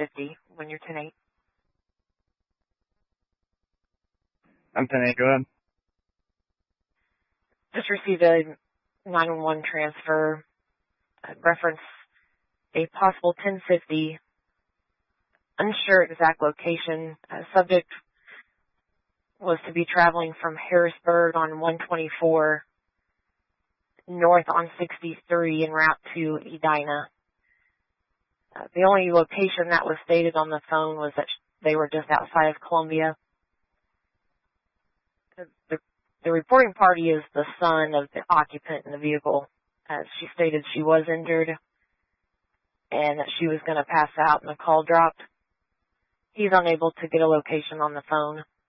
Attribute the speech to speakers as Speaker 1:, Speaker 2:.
Speaker 1: 1050 when you're 10-8.
Speaker 2: I'm 10-8, go ahead.
Speaker 1: Just received a 911 transfer, reference a possible 1050, unsure exact location. Subject was to be traveling from Harrisburg on 124 north on 63 en route to Edina. The only location that was stated on the phone was that they were just outside of Columbia. The reporting party is the son of the occupant in the vehicle. She stated she was injured and that she was going to pass out and the call dropped. He's unable to get a location on the phone.